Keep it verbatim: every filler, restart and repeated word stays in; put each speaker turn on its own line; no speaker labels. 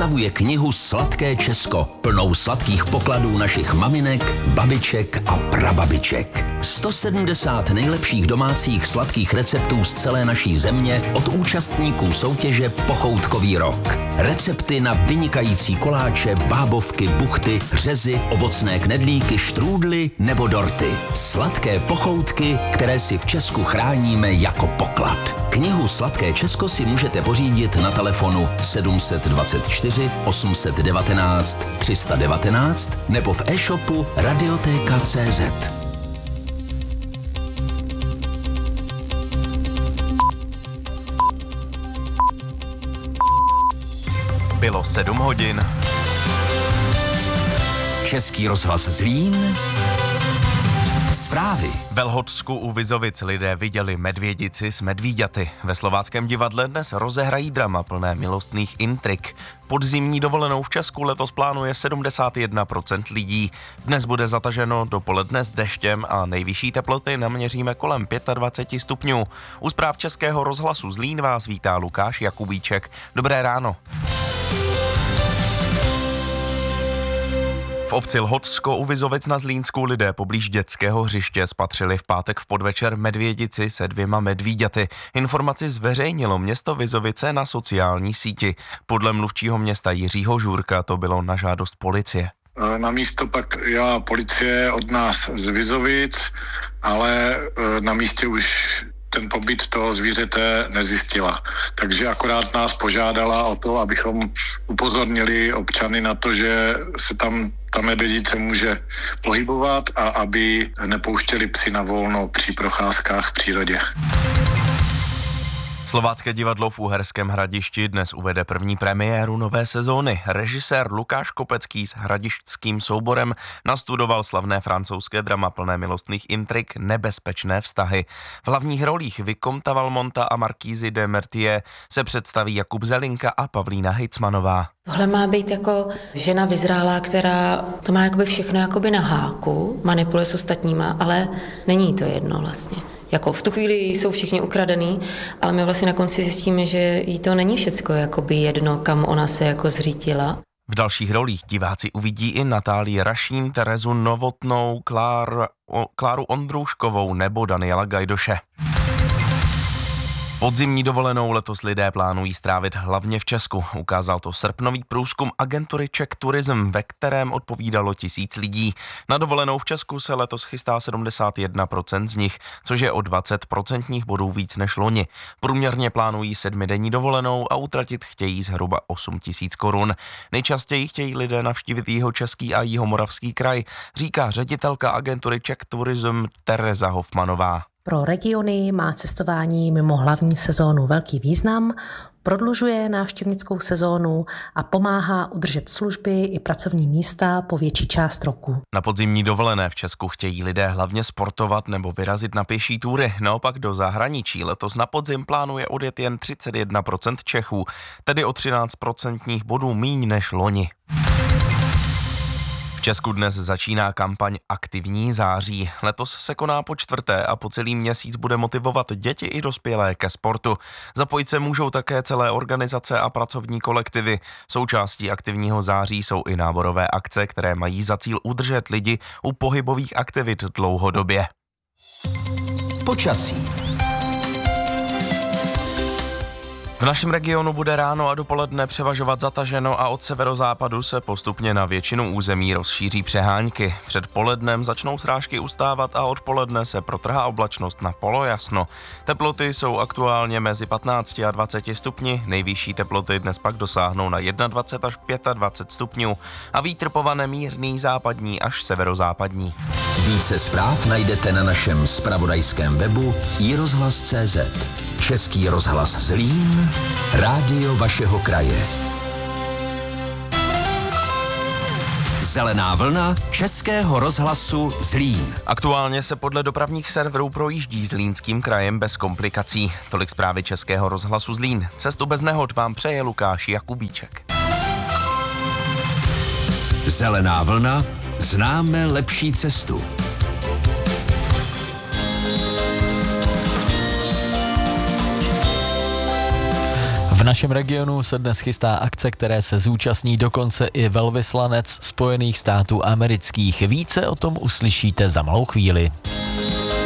připravuje knihu Sladké Česko, plnou sladkých pokladů našich maminek, babiček a prababiček. sto sedmdesát nejlepších domácích sladkých receptů z celé naší země od účastníků soutěže Pochoutkový rok. Recepty na vynikající koláče, bábovky, buchty, řezy, ovocné knedlíky, štrůdly nebo dorty. Sladké pochoutky, které si v Česku chráníme jako poklad. Knihu Sladké Česko si můžete pořídit na telefonu sedm set dvacet čtyři osm set devatenáct tři sta devatenáct nebo v e-shopu Radiotéka tečka cé zet.
Bylo sedm hodin.
Český rozhlas Zlín. Zprávy.
Ve Lhotsku u Vizovic lidé viděli medvědici s medvíďaty. Ve Slováckém divadle dnes rozehrají drama plné milostných intrik. Podzimní dovolenou v Česku letos plánuje sedmdesát jedna procent lidí. Dnes bude zataženo dopoledne s deštěm a nejvyšší teploty naměříme kolem dvacet pět stupňů. U zpráv Českého rozhlasu Zlín vás vítá Lukáš Jakubíček. Dobré ráno. V obci Lhotsko u Vizovic na Zlínsku lidé poblíž dětského hřiště spatřili v pátek v podvečer medvědici se dvěma medvíďaty. Informaci zveřejnilo město Vizovice na sociální síti. Podle mluvčího města Jiřího Žurka to bylo na žádost policie.
Na místo pak jela policie od nás z Vizovic, ale na místě už ten pobyt toho zvířete nezjistila. Takže akorát nás požádala o to, abychom upozornili občany na to, že se tam ta medvědice může pohybovat a aby nepouštěli psy na volno při procházkách v přírodě.
Slovácké divadlo v Uherském Hradišti dnes uvede první premiéru nové sezóny. Režisér Lukáš Kopecký s hradišťským souborem nastudoval slavné francouzské drama plné milostných intrik Nebezpečné vztahy. V hlavních rolích Vicomta Valmonta a Markízy de Mertier se představí Jakub Zelinka a Pavlína Hejcmanová.
Tohle má být jako žena vyzrálá, která to má jakoby všechno jakoby na háku, manipuluje s ostatníma, ale není to jedno vlastně. Jako v tu chvíli jsou všichni ukradený, ale my vlastně na konci zjistíme, že jí to není všecko jakoby jedno, kam ona se jako zřítila.
V dalších rolích diváci uvidí i Natálii Rašín, Terezu Novotnou, Klár, o, Kláru Ondrouškovou nebo Daniela Gajdoše. Podzimní dovolenou letos lidé plánují strávit hlavně v Česku. Ukázal to srpnový průzkum agentury Czech Tourism, ve kterém odpovídalo tisíc lidí. Na dovolenou v Česku se letos chystá sedmdesát jedna procent z nich, což je o dvacet procentních bodů víc než loni. Průměrně plánují sedmidenní dovolenou a utratit chtějí zhruba osm tisíc korun. Nejčastěji chtějí lidé navštívit Jihočeský a Jihomoravský kraj, říká ředitelka agentury Czech Tourism Tereza Hofmanová.
Pro regiony má cestování mimo hlavní sezónu velký význam, prodlužuje návštěvnickou sezónu a pomáhá udržet služby i pracovní místa po větší část roku.
Na podzimní dovolené v Česku chtějí lidé hlavně sportovat nebo vyrazit na pěší túry. Naopak do zahraničí letos na podzim plánuje odjet jen třicet jedna procent Čechů, tedy o třináct procentních bodů míň než loni. V Česku dnes začíná kampaň Aktivní září. Letos se koná po čtvrté a po celý měsíc bude motivovat děti i dospělé ke sportu. Zapojit se můžou také celé organizace a pracovní kolektivy. Součástí Aktivního září jsou i náborové akce, které mají za cíl udržet lidi u pohybových aktivit dlouhodobě.
Počasí.
V našem regionu bude ráno a dopoledne převažovat zataženo a od severozápadu se postupně na většinu území rozšíří přehánky. Před polednem začnou srážky ustávat a odpoledne se protrhá oblačnost na polojasno. Teploty jsou aktuálně mezi patnácti a dvaceti stupni, nejvyšší teploty dnes pak dosáhnou na dvacet jedna až dvacet pět stupňů a vítr povane mírný západní až severozápadní.
Více zpráv najdete na našem zpravodajském webu i rozhlas tečka cé zet. Český rozhlas Zlín, rádio vašeho kraje. Zelená vlna Českého rozhlasu Zlín.
Aktuálně se podle dopravních serverů projíždí Zlínským krajem bez komplikací. Tolik zprávy Českého rozhlasu Zlín. Cestu bez nehod vám přeje Lukáš Jakubíček.
Zelená vlna, známe lepší cestu.
V našem regionu se dnes chystá akce, které se zúčastní dokonce i velvyslanec Spojených států amerických. Více o tom uslyšíte za malou chvíli.